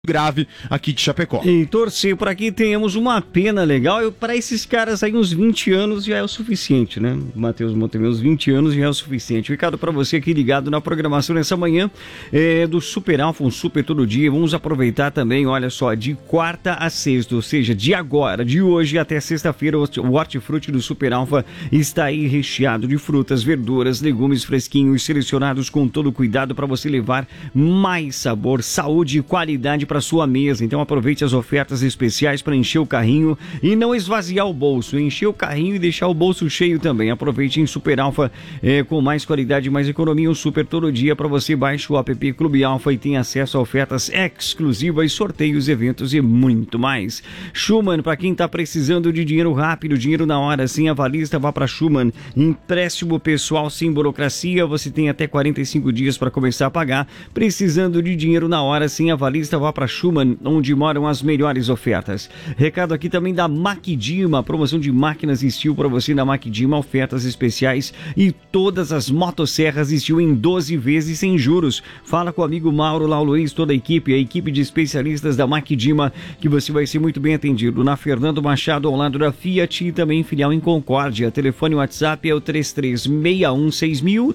grave aqui de Chapecó. E torcer para que tenhamos uma pena legal. Para esses caras aí, uns 20 anos já é o suficiente, né? Matheus Montemir, uns 20 anos já é o suficiente. Recado para você aqui ligado na programação nessa manhã do Super Alfa, um super todo dia. Vamos aproveitar também, olha só, de quarta a sexta, ou seja, de agora, de hoje até sexta-feira, o hortifruti do Super Alfa está aí recheado de frutas, verduras, legumes fresquinhos, selecionados com todo cuidado para você levar mais sabor, saúde e qualidade para sua mesa. Então aproveite as ofertas especiais para encher o carrinho e não esvaziar o bolso, encher o carrinho e deixar o bolso cheio também. Aproveite em Super Alfa com mais qualidade e mais economia, um super todo dia. Para você, baixe o app Clube Alfa e tem acesso a ofertas exclusivas, sorteios, eventos e muito mais. Schumann, para quem está precisando de dinheiro rápido, dinheiro na hora, sem avalista, vá para Schumann. Empréstimo pessoal sem burocracia, você tem até 45 dias para começar a pagar. Precisando de dinheiro na hora, sem avalista, vá para Schumann, onde moram as melhores ofertas. Recado aqui também da Macdima, promoção de máquinas Steel para você na Macdima, ofertas especiais e todas as motosserras Steel em 12 vezes sem juros. Fala com o amigo Mauro, lá o Luiz, toda a equipe de especialistas da Macdima, que você vai ser muito bem atendido. Na Fernando Machado, ao lado da Fiat, e também filial em Concórdia. Telefone WhatsApp é o 33616000,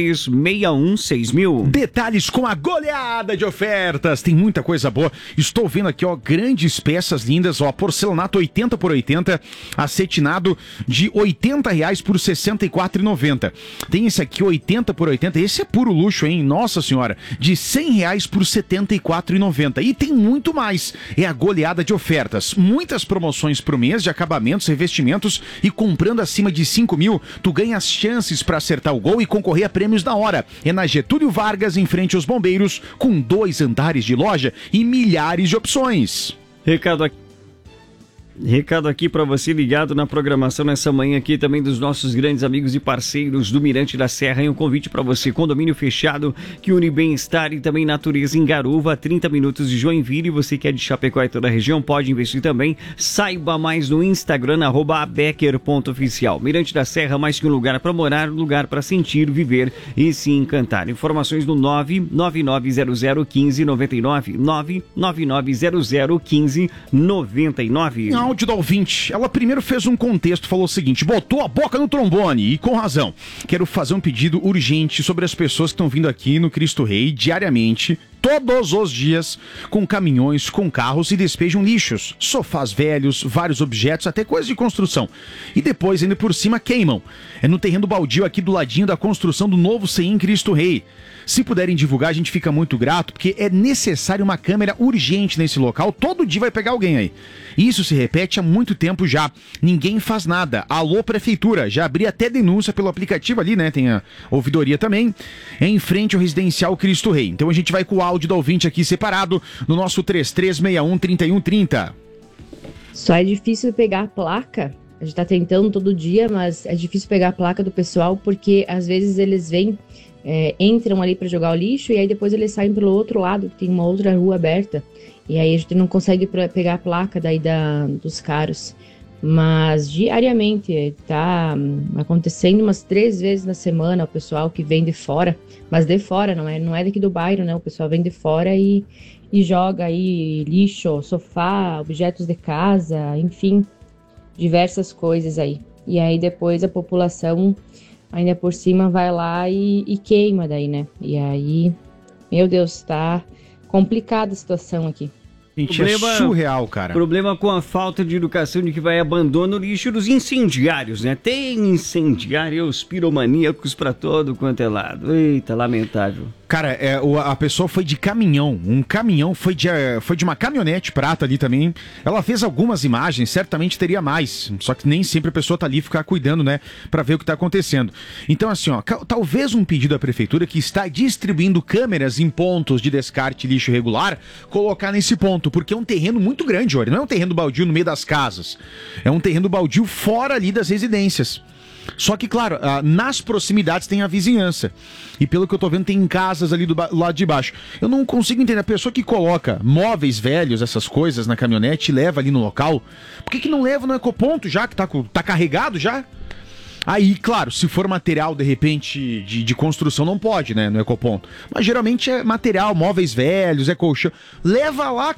33616000. Detalhes com a goleada de ofertas, tem muita coisa boa. Estou vendo aqui, ó, grandes peças lindas, ó, porcelanato 80 por 80, acetinado de R$80 por R$64,90. Tem esse aqui 80 por 80, esse é puro luxo, hein? Nossa senhora, de R$100 por R$74,90. E tem muito mais, é a goleada de ofertas. Muitas promoções pro mês de acabamentos, revestimentos, e comprando acima de 5 mil, tu ganha as chances para acertar o gol e concorrer a prêmios na hora. É na Getúlio Vargas, em frente aos Bombeiros, com 2 andares de loja e milhares de opções. Recado aqui para você ligado na programação nessa manhã aqui também dos nossos grandes amigos e parceiros do Mirante da Serra. E um convite para você, condomínio fechado que une bem-estar e também natureza em Garuva, a 30 minutos de Joinville. Você que é de Chapecó e toda a região pode investir também. Saiba mais no Instagram, @abecker.oficial. Mirante da Serra, mais que um lugar para morar, um lugar para sentir, viver e se encantar. Informações no 999001599, 999001599. Áudio da ouvinte. Ela primeiro fez um contexto, falou o seguinte: botou a boca no trombone, e com razão. Quero fazer um pedido urgente sobre as pessoas que estão vindo aqui no Cristo Rei diariamente, todos os dias, com caminhões, com carros, e despejam lixos, sofás velhos, vários objetos, até coisas de construção. E depois, ainda por cima, queimam. É no terreno baldio aqui do ladinho da construção do novo CI em Cristo Rei. Se puderem divulgar, a gente fica muito grato, porque é necessário uma câmera urgente nesse local. Todo dia vai pegar alguém aí. Isso se repete há muito tempo já. Ninguém faz nada. Alô, prefeitura. Já abri até denúncia pelo aplicativo ali, né? Tem a ouvidoria também. É em frente ao residencial Cristo Rei. Então a gente vai com o áudio da ouvinte aqui separado no nosso 3361-3130. Só é difícil pegar a placa. A gente tá tentando todo dia, mas é difícil pegar a placa do pessoal porque às vezes eles vêm, entram ali para jogar o lixo e aí depois eles saem pelo outro lado, que tem uma outra rua aberta. E aí a gente não consegue pegar a placa daí dos caras. Mas diariamente tá acontecendo umas 3 vezes na semana o pessoal que vem de fora, mas de fora, não é daqui do bairro, né? O pessoal vem de fora e joga aí lixo, sofá, objetos de casa, enfim, diversas coisas aí. E aí depois a população ainda por cima vai lá e queima daí, né? E aí, meu Deus, tá complicada a situação aqui. Gente, é surreal, cara. Problema com a falta de educação de que vai abandono o lixo dos incendiários, né? Tem incendiários piromaníacos pra todo quanto é lado. Eita, lamentável. Cara, a pessoa foi de caminhão. Um caminhão foi de uma caminhonete prata ali também. Ela fez algumas imagens, certamente teria mais. Só que nem sempre a pessoa tá ali ficar cuidando, né? Pra ver o que tá acontecendo. Então, assim, ó, talvez um pedido à prefeitura que está distribuindo câmeras em pontos de descarte lixo irregular, colocar nesse ponto, porque é um terreno muito grande, olha. Não é um terreno baldio no meio das casas. É um terreno baldio fora ali das residências. Só que, claro, nas proximidades tem a vizinhança. E pelo que eu tô vendo, tem casas ali do lado de baixo. Eu não consigo entender. A pessoa que coloca móveis velhos, essas coisas, na caminhonete e leva ali no local, por que não leva no ecoponto já, que tá carregado já? Aí, claro, se for material, de repente, de construção, não pode, né, no ecoponto. Mas geralmente é material, móveis velhos, é colchão. Leva lá,